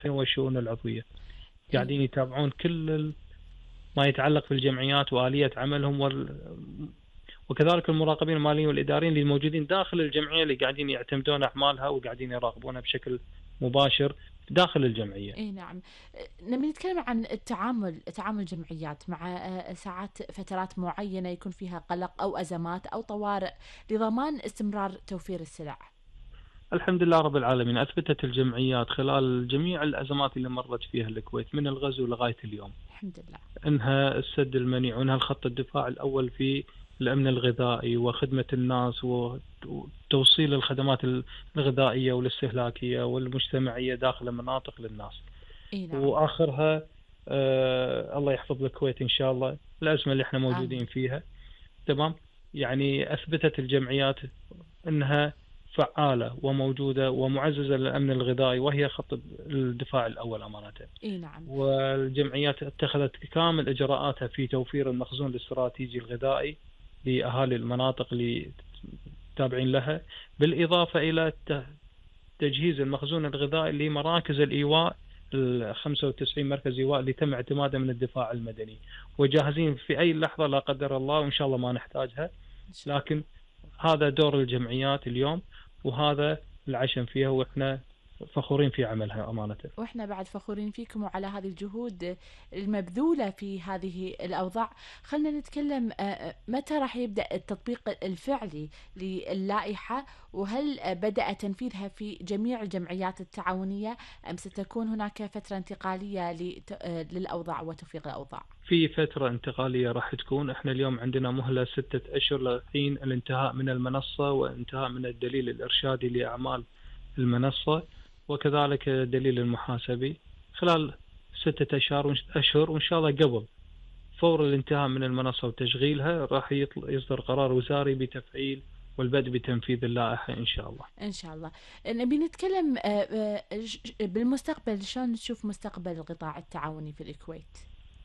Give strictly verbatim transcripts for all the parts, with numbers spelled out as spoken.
والشؤون العضوية، قاعدين يتابعون كل ما يتعلق في الجمعيات وآلية عملهم وال... وكذلك المراقبين الماليين والإداريين اللي موجودين داخل الجمعية اللي قاعدين يعتمدون أعمالها وقاعدين يراقبونها بشكل مباشر داخل الجمعية. اي نعم. نبي نتكلم عن التعامل تعامل الجمعيات مع ساعات فترات معينة يكون فيها قلق أو أزمات أو طوارئ لضمان استمرار توفير السلع. الحمد لله رب العالمين، أثبتت الجمعيات خلال جميع الأزمات اللي مرت فيها الكويت من الغزو لغاية اليوم الحمد لله إنها السد المنيع وإنها الخط الدفاع الأول في الأمن الغذائي وخدمة الناس وتوصيل الخدمات الغذائية والاستهلاكية والمجتمعية داخل مناطق للناس. إيه نعم. وآخرها آه الله يحفظ الكويت إن شاء الله الأزمة اللي احنا موجودين آمين. فيها. تمام. يعني أثبتت الجمعيات أنها فعالة وموجودة ومعززة للأمن الغذائي وهي خط الدفاع الأول أمانة. إيه نعم. والجمعيات اتخذت كامل إجراءاتها في توفير المخزون الاستراتيجي الغذائي لأهالي المناطق اللي تابعين لها، بالإضافة إلى تجهيز المخزون الغذائي لمراكز الإيواء ال خمسة وتسعين مركز إيواء اللي تم اعتماده من الدفاع المدني، وجاهزين في أي لحظة لا قدر الله وإن شاء الله ما نحتاجها. لكن هذا دور الجمعيات اليوم وهذا العشم فيها وإحنا فخورين في عملها أمانة. وإحنا بعد فخورين فيكم وعلى هذه الجهود المبذولة في هذه الأوضاع. خلنا نتكلم متى راح يبدأ التطبيق الفعلي للائحة، وهل بدأ تنفيذها في جميع الجمعيات التعاونية أم ستكون هناك فترة انتقالية للأوضاع وتوفيق الأوضاع؟ في فترة انتقالية راح تكون. احنا اليوم عندنا مهلة ستة أشهر لحين الانتهاء من المنصة وانتهاء من الدليل الإرشادي لأعمال المنصة وكذلك دليل المحاسبي خلال ستة أشهر أشهر وإن شاء الله قبل فور الانتهاء من المنصة وتشغيلها راح يصدر قرار وزاري بتفعيل والبدء بتنفيذ اللائحة إن شاء الله. إن شاء الله. نبي نتكلم بالمستقبل، شلون نشوف مستقبل القطاع التعاوني في الكويت؟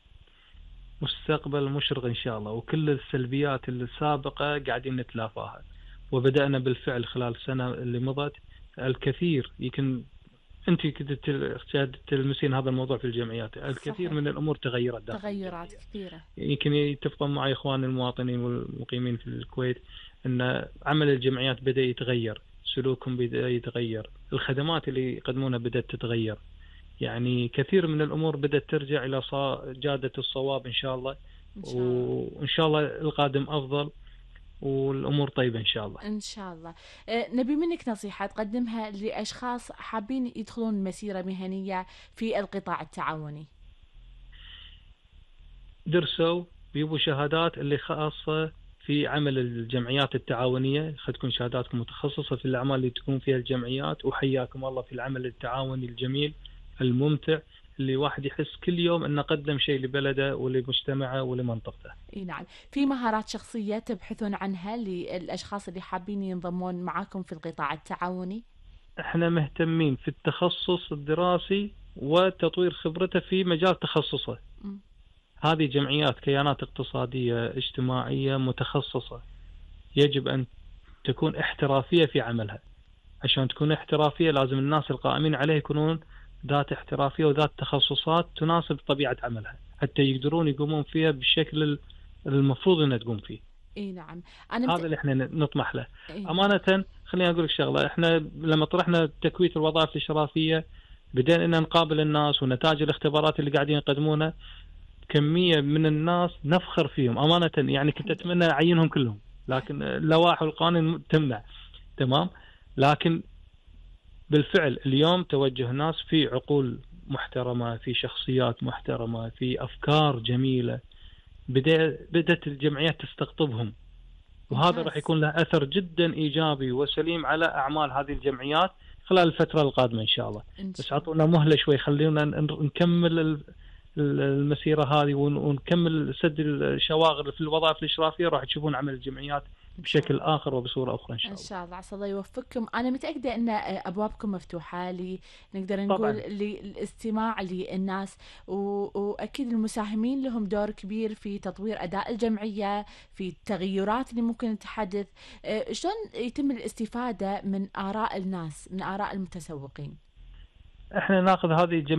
مستقبل مشرق إن شاء الله، وكل السلبيات السابقة قاعدين نتلافاها، وبدأنا بالفعل خلال السنة اللي مضت الكثير. يمكن أنت كنت تلمسين هذا الموضوع في الجمعيات، الكثير صحيح. من الأمور تغيرت داخل تغيرات كثيرة. يمكن يتفقون معي إخوان المواطنين والمقيمين في الكويت أن عمل الجمعيات بدأ يتغير، سلوكهم بدأ يتغير، الخدمات اللي يقدمونها بدأت تتغير. يعني كثير من الأمور بدأت ترجع إلى جادة الصواب إن شاء الله، إن شاء الله. وإن شاء الله القادم أفضل والأمور طيبة إن شاء الله. إن شاء الله. نبي منك نصيحة تقدمها لأشخاص حابين يدخلون مسيرة مهنية في القطاع التعاوني. درسوا بيبوا شهادات اللي خاصة في عمل الجمعيات التعاونية، خد تكون شهاداتكم متخصصة في الأعمال اللي تكون فيها الجمعيات، وحياكم الله في العمل التعاوني الجميل الممتع اللي واحد يحس كل يوم أنه قدم شيء لبلده ولمجتمعه ولمنطقته. اي نعم. في مهارات شخصية تبحثون عنها للأشخاص اللي حابين ينضمون معاكم في القطاع التعاوني؟ احنا مهتمين في التخصص الدراسي وتطوير خبرته في مجال تخصصه. م. هذه جمعيات كيانات اقتصادية اجتماعية متخصصة، يجب أن تكون احترافية في عملها. عشان تكون احترافية لازم الناس القائمين عليه يكونون ذات احترافية وذات تخصصات تناسب طبيعة عملها حتى يقدرون يقومون فيها بالشكل المفروض أن تقوم فيه. اي نعم. أنا هذا اللي احنا نطمح له. إيه؟ أمانة خليني أقول لك شغلة، احنا لما طرحنا تكويت الوظائف الإشرافية بدأنا أن نقابل الناس ونتائج الاختبارات اللي قاعدين يقدمونها كمية من الناس نفخر فيهم أمانة. يعني كنت أتمنى أعينهم كلهم لكن اللوائح والقوانين تمنع. تمام. لكن بالفعل اليوم توجه ناس في عقول محترمة، في شخصيات محترمة، في أفكار جميلة، بدأت الجمعيات تستقطبهم، وهذا راح يكون له أثر جدا إيجابي وسليم على أعمال هذه الجمعيات خلال الفترة القادمة إن شاء الله. بس عطونا مهلة شوي، خلينا نكمل المسيرة هذه ونكمل سد الشواغر في الوظائف الإشرافية، راح تشوفون عمل الجمعيات بشكل آخر وبصورة أخرى إن شاء الله. إن شاء الله. عسى الله يوفقكم. أنا متأكدة أن أبوابكم مفتوحة لي نقدر نقول للاستماع للناس، وأكيد المساهمين لهم دور كبير في تطوير أداء الجمعية، في التغيرات اللي ممكن تحدث. شلون يتم الاستفادة من آراء الناس، من آراء المتسوقين؟ احنا ناخذ هذه